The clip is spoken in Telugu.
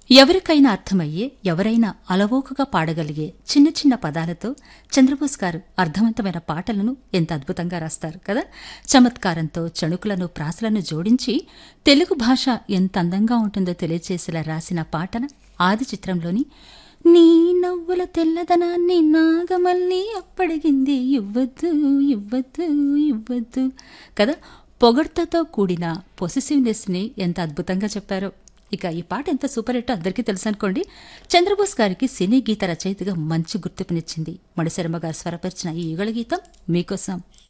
ఎవరికైనా అర్థమయ్యే, ఎవరైనా అలవోకగా పాడగలిగే చిన్న చిన్న పదాలతో చంద్రబోస్ గారు అర్థవంతమైన పాటలను ఎంత అద్భుతంగా రాస్తారు కదా. చమత్కారంతో చణుకులను ప్రాసలను జోడించి తెలుగు భాష ఎంత అందంగా ఉంటుందో తెలియచేసేలా రాసిన పాటన ఆది చిత్రంలోని నీ నవ్వుల తెల్లదనాన్ని నాగమల్లి అప్పడిగింది ఇవ్వద్దు ఇవ్వద్దు ఇవ్వద్దు కదా. పొగడ్తతో కూడిన పొసెసివ్నెస్ ని ఎంత అద్భుతంగా చెప్పారో. ఇక ఈ పాట ఎంత సూపర్ హిట్ అందరికీ తెలుసు అనుకోండి. చంద్రబోస్ గారికి సినీ గీత రచయితగా మంచి గుర్తింపునిచ్చింది. మణిశర్మ గారు స్వరపరిచిన ఈ యుగళ గీతం మీకోసం.